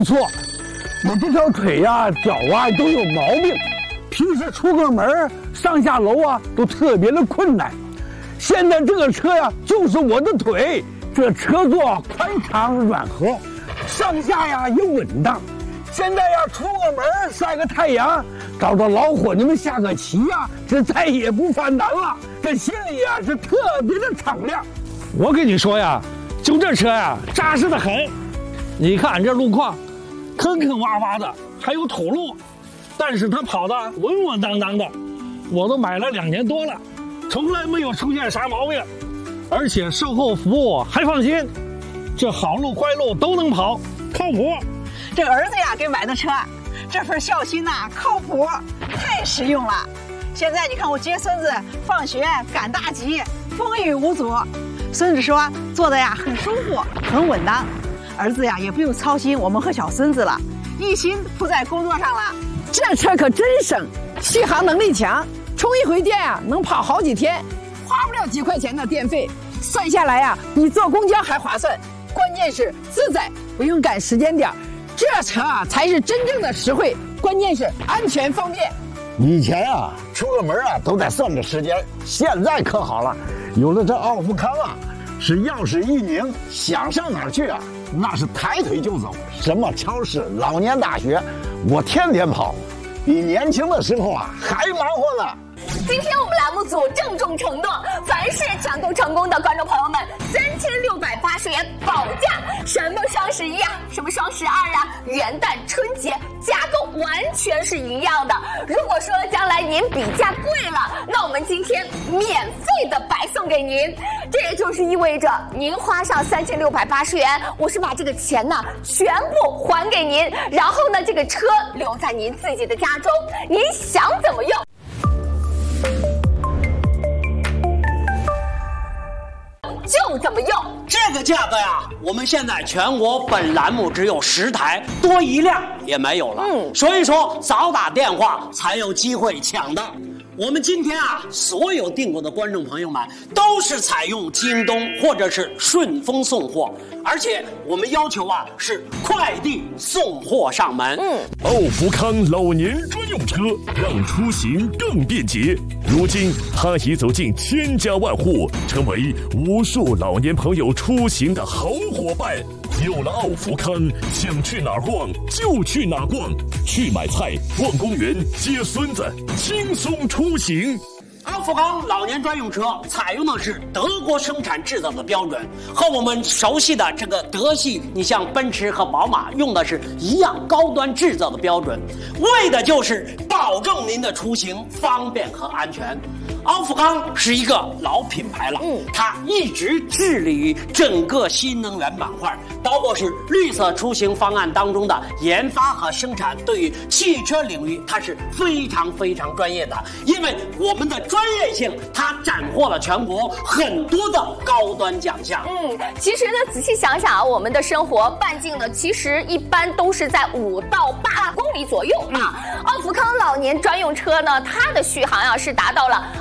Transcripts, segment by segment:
错，我这条腿呀、脚啊都有毛病，平时出个门上下楼啊都特别的困难。现在这个车呀，就是我的腿，这车座宽敞软和，上下呀也稳当。现在呀出个门晒个太阳，找着老伙计们下个棋呀，这再也不犯难了。这心里呀是特别的敞亮。 我跟你说呀，就这车呀扎实的很。你看这路况，坑坑洼洼的，还有土路，但是它跑得稳稳当当的。我都买了2年多了，从来没有出现啥毛病，而且售后服务还放心，这好路坏路都能跑，靠谱。 这儿子呀给买的车，这份孝心呐靠谱，太实用了。现在你看我接孙子放学赶大集，风雨无阻。孙子说坐的呀很舒服，很稳当。儿子呀也不用操心我们和小孙子了，一心扑在工作上了。 这车可真省，续航能力强，充一回电啊能跑好几天，花不了几块钱的电费，算下来呀比坐公交还划算。关键是自在，不用赶时间点。这车啊才是真正的实惠，关键是安全方便。 以前啊出个门啊都得算着时间，现在可好了，有了这奥富康啊，是钥匙一拧，想上哪儿去啊那是抬腿就走。什么超市、老年大学，我天天跑，比年轻的时候啊还忙活呢。 今天我们栏目组郑重承诺，凡是抢购成功的观众朋友们，3680元保价。什么双11啊，什么双12啊，元旦、春节加购完全是一样的。如果说将来您比价贵了，那我们今天免费的白送给您。这也就是意味着您花上3680元，我是把这个钱呢全部还给您，然后呢这个车留在您自己的家中，您想怎么用就怎么用。 这个价格呀，我们现在全国本栏目只有10台，多一辆也没有了。所以说早打电话才有机会抢到。我们今天啊，所有订购的观众朋友们都是采用京东或者是顺丰送货，而且我们要求啊是快递送货上门。 奥福康老年专用车，让出行更便捷。如今它已走进千家万户，成为无数老年朋友出行的好伙伴。有了奥福康，想去哪儿逛就去哪儿逛，去买菜、逛公园、接孙子，轻松出行。 奥福康老年专用车采用的是德国生产制造的标准，和我们熟悉的这个德系，你像奔驰和宝马用的是一样高端制造的标准，为的就是保证您的出行方便和安全。奥福康是一个老品牌了，它一直致力于整个新能源板块，包括是绿色出行方案当中的研发和生产，对于汽车领域它是非常非常专业的，因为我们的专业性，它斩获了全国很多的高端奖项。 其实呢，仔细想想啊，我们的生活半径呢，其实一般都是在5到8公里左右啊。奥福康老年专用车呢，它的续航啊是达到了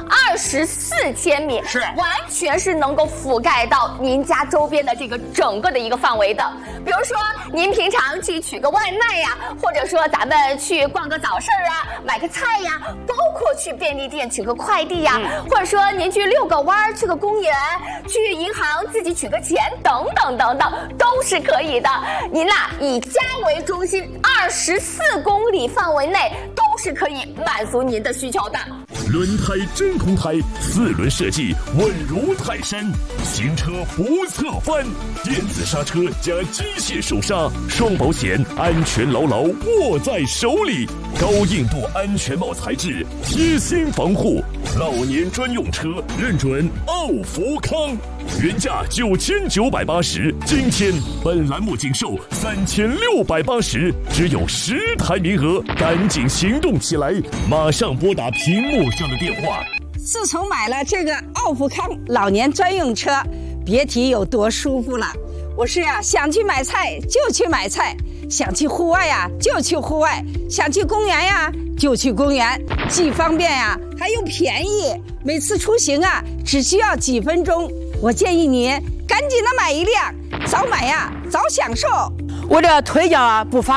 24千米， 是完全是能够覆盖到您家周边的这个整个的一个范围的。比如说您平常去取个外卖呀，或者说咱们去逛个早市啊，买个菜呀，包括去便利店取个快递呀，或者说您去遛个弯，去个公园，去银行自己取个钱，等等等等，都是可以的。您以家为中心，24公里范围内都是可以满足您的需求的。 轮胎真空胎，4轮设计稳如泰山，行车不侧翻，电子刹车加机械手刹，双保险，安全牢牢握在手里，高硬度安全帽材质，贴心防护，老年专用车认准奥福康，原价9980，今天本栏目仅售3680，只有10台名额，赶紧行动起来，马上拨打屏幕上的电话。 自从买了这个奥福康老年专用车，别提有多舒服了。我是想去买菜就去买菜，想去户外就去户外，想去公园就去公园，既方便还又便宜，每次出行只需要几分钟。我建议你赶紧的买一辆，早买早享受。我这腿脚不方